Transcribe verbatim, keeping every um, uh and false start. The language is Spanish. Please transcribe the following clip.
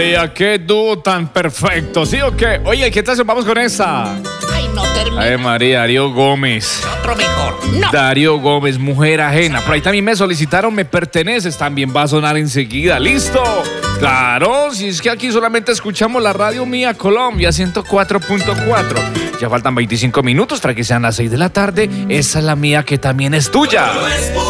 Oye, qué dúo tan perfecto, ¿sí o qué? Oye, ¿qué tal si vamos con esa? Ay, no termina. Ay, María, Darío Gómez. Otro mejor. No. Darío Gómez, mujer ajena. Por ahí también me solicitaron Me Perteneces. También va a sonar enseguida. ¿Listo? Claro, si es que aquí solamente escuchamos la radio mía Colombia ciento cuatro punto cuatro. Ya faltan veinticinco minutos para que sean las seis de la tarde. Esa es la mía que también es tuya.